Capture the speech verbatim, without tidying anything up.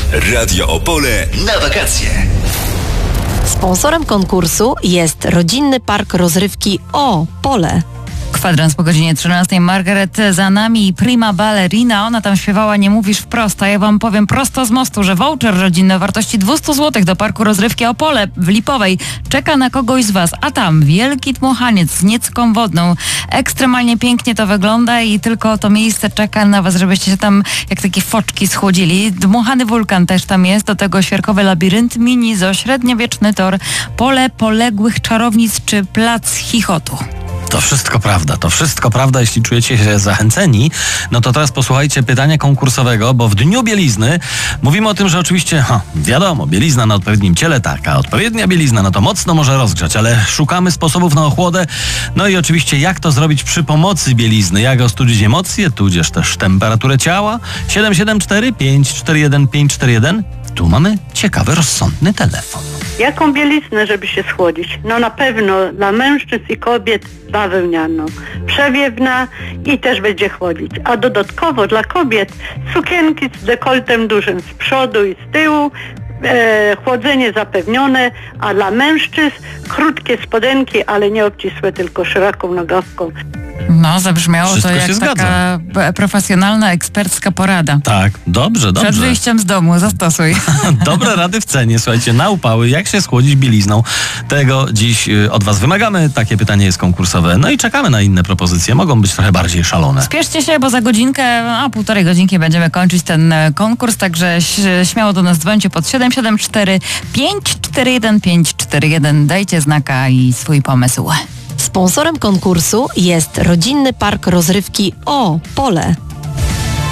Radio Opole na wakacje. Sponsorem konkursu jest rodzinny park rozrywki Opole. Kwadrans po godzinie trzynastej. Margaret za nami i Prima Ballerina. Ona tam śpiewała Nie mówisz wprost, a ja wam powiem prosto z mostu, że voucher rodzinny o wartości dwieście złotych do parku rozrywki Opole w Lipowej czeka na kogoś z was. A tam wielki dmuchaniec z niecką wodną. Ekstremalnie pięknie to wygląda i tylko to miejsce czeka na was, żebyście się tam jak takie foczki schłodzili. Dmuchany wulkan też tam jest, do tego świerkowy labirynt, mini zoo, średniowieczny tor, pole poległych czarownic czy plac chichotu. To wszystko prawda, to wszystko prawda, jeśli czujecie się zachęceni. No to teraz posłuchajcie pytania konkursowego, bo w Dniu Bielizny mówimy o tym, że oczywiście, ha, wiadomo, bielizna na odpowiednim ciele, tak, a odpowiednia bielizna, no to mocno może rozgrzać, ale szukamy sposobów na ochłodę. No i oczywiście jak to zrobić przy pomocy bielizny, jak ostudzić emocje, tudzież też temperaturę ciała. siedem siedem cztery pięć cztery jeden pięć cztery jeden. Tu mamy ciekawy, rozsądny telefon. Jaką bieliznę, żeby się schłodzić? No na pewno dla mężczyzn i kobiet bawełnianą, przewiewna i też będzie chłodzić. A dodatkowo dla kobiet sukienki z dekoltem dużym z przodu i z tyłu, e, chłodzenie zapewnione, a dla mężczyzn krótkie spodenki, ale nie obcisłe, tylko szeroką nogawką. No, zabrzmiało Wszystko to jak się taka zgadza. Profesjonalna, ekspercka porada. Tak, dobrze, dobrze. Przed wyjściem z domu, zastosuj. Dobre rady w cenie, słuchajcie, na upały, jak się schłodzić bielizną. Tego dziś y, od was wymagamy. Takie pytanie jest konkursowe. No i czekamy na inne propozycje. Mogą być trochę bardziej szalone. Spieszcie się, bo za godzinkę, a półtorej godzinki będziemy kończyć ten konkurs, także śmiało do nas dzwońcie pod siedem siedem cztery pięć cztery jeden pięć cztery jeden. Dajcie znaka i swój pomysł. Sponsorem konkursu jest rodzinny park rozrywki Opole.